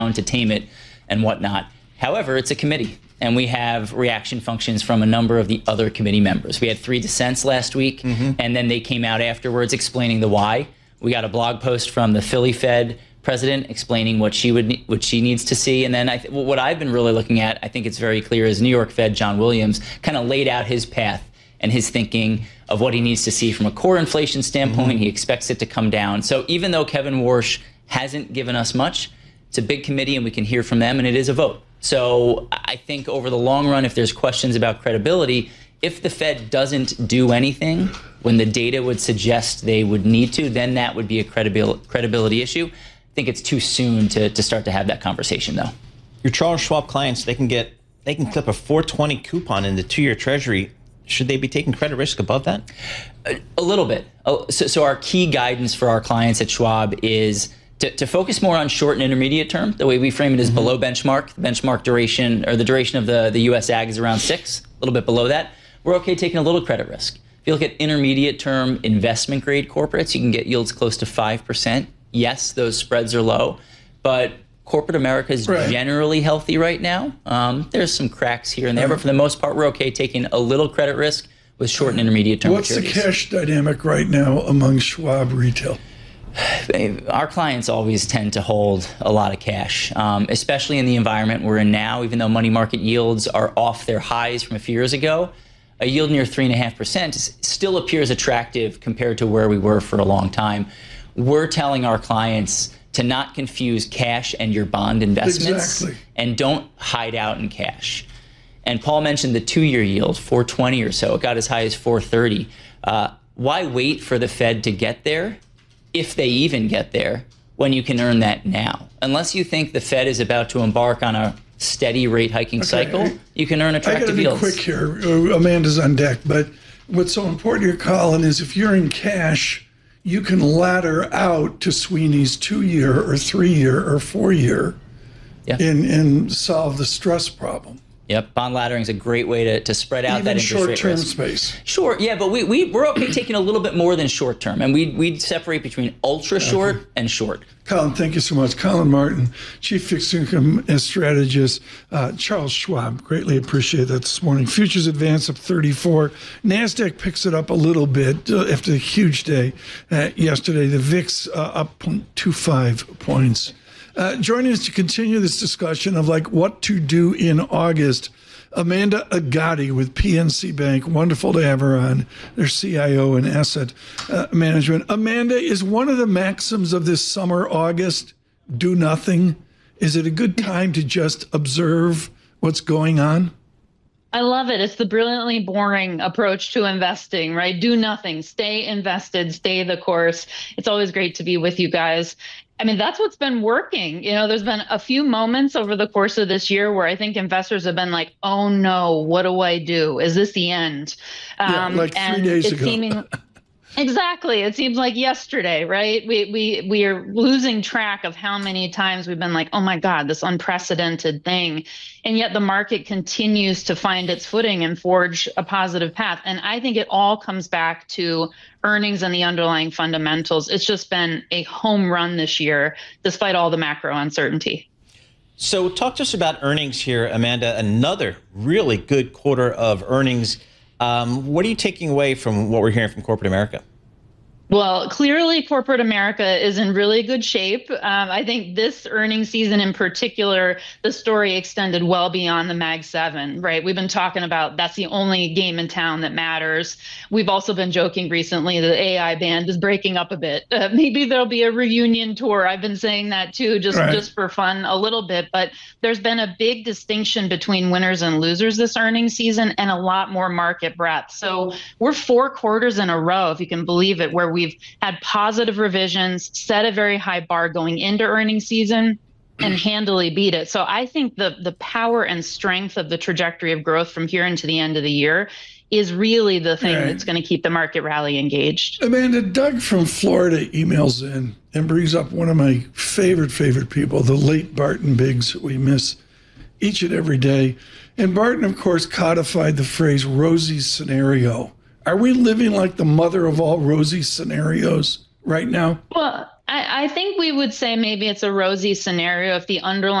to tame it and whatnot. However, it's a committee, and we have reaction functions from a number of the other committee members. We had 3 dissents last week, and then they came out afterwards explaining the why. We got a blog post from the Philly Fed president explaining what she needs to see. And then what I've been really looking at, I think it's very clear, is New York Fed John Williams kind of laid out his path and his thinking of what he needs to see from a core inflation standpoint. He expects it to come down. So even though Kevin Warsh hasn't given us much, it's a big committee and we can hear from them, and it is a vote. So I think over the long run, if there's questions about credibility, if the Fed doesn't do anything when the data would suggest they would need to, then that would be a credibility issue. I think it's too soon to start to have that conversation, though. Your Charles Schwab clients, they can clip a 420 coupon in the 2-year Treasury. Should they be taking credit risk above that? A little bit. So our key guidance for our clients at Schwab is to focus more on short and intermediate term. The way we frame it is below benchmark. The benchmark duration, or the duration of the U.S. Ag, is around 6, a little bit below that. We're okay taking a little credit risk. If you look at intermediate term investment grade corporates, you can get yields close to 5%. Yes, those spreads are low, but corporate America is generally healthy right now. There's some cracks here and there, but for the most part, we're okay taking a little credit risk with short and intermediate term maturities. What's the cash dynamic right now among Schwab retail? Our clients always tend to hold a lot of cash, especially in the environment we're in now. Even though money market yields are off their highs from a few years ago, a yield near 3.5% still appears attractive compared to where we were for a long time. We're telling our clients to not confuse cash and your bond investments, and don't hide out in cash. And Paul mentioned the 2-year yield, 420 or so. It got as high as 430. Why wait for the Fed to get there, if they even get there, when you can earn that now? Unless you think the Fed is about to embark on a steady rate hiking cycle, you can earn attractive yields. I got to be quick here. Amanda's on deck. But what's so important here, Colin, is if you're in cash, you can ladder out to Sweeney's 2-year or 3-year or 4-year and solve the stress problem. Yep, bond laddering is a great way to spread out that interest rate risk. Even short-term space. Sure, yeah, but we're okay taking a little bit more than short-term, and we'd separate between ultra-short and short. Colin, thank you so much. Colin Martin, Chief Fixed Income Strategist. Charles Schwab, greatly appreciate that this morning. Futures advance up 34. NASDAQ picks it up a little bit after the huge day yesterday. The VIX up 0.25 points. Joining us to continue this discussion of what to do in August, Amanda Agati with PNC Bank. Wonderful to have her on, their CIO and asset management. Amanda, is one of the maxims of this summer, August, do nothing? Is it a good time to just observe what's going on? I love it. It's the brilliantly boring approach to investing, right? Do nothing, stay invested, stay the course. It's always great to be with you guys. I mean, that's what's been working. There's been a few moments over the course of this year where I think investors have been like, oh no, what do I do? Is this the end? Like 3 days ago. Exactly. It seems like yesterday, right? We are losing track of how many times we've been like, oh my God, this unprecedented thing. And yet the market continues to find its footing and forge a positive path. And I think it all comes back to earnings and the underlying fundamentals. It's just been a home run this year, despite all the macro uncertainty. So talk to us about earnings here, Amanda. Another really good quarter of earnings. What are you taking away from what we're hearing from corporate America? Well, clearly corporate America is in really good shape. I think this earnings season in particular, the story extended well beyond the Mag 7, right? We've been talking about that's the only game in town that matters. We've also been joking recently that the AI band is breaking up a bit. Maybe there'll be a reunion tour. I've been saying that too, just for fun a little bit. But there's been a big distinction between winners and losers this earnings season and a lot more market breadth. So we're 4 quarters in a row, if you can believe it, where we've had positive revisions, set a very high bar going into earnings season, and handily beat it. So I think the power and strength of the trajectory of growth from here into the end of the year is really the thing that's going to keep the market rally engaged. Amanda, Doug from Florida emails in and brings up one of my favorite people, the late Barton Biggs, that we miss each and every day. And Barton, of course, codified the phrase Rosie's scenario. Are we living like the mother of all rosy scenarios right now? Well, I think we would say maybe it's a rosy scenario if the underlying